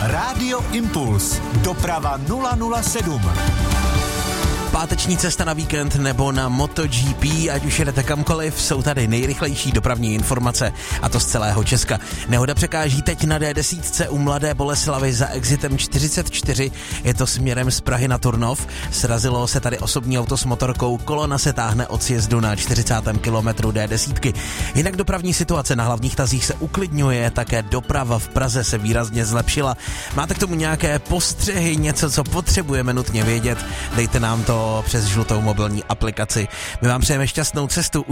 Rádio Impuls. Doprava 007. Páteční cesta na víkend nebo na MotoGP, ať už jedete kamkoliv, jsou tady nejrychlejší dopravní informace, a to z celého Česka. Nehoda překáží teď na D10 u Mladé Boleslavi za exitem 44, je to směrem z Prahy na Turnov. Srazilo se tady osobní auto s motorkou, kolona se táhne od sjezdu na 40. kilometru D10. Jinak dopravní situace na hlavních tazích se uklidňuje, také doprava v Praze se výrazně zlepšila. Máte k tomu nějaké postřehy, něco, co potřebujeme nutně vědět, dejte nám to přes žlutou mobilní aplikaci. My vám přejeme šťastnou cestu.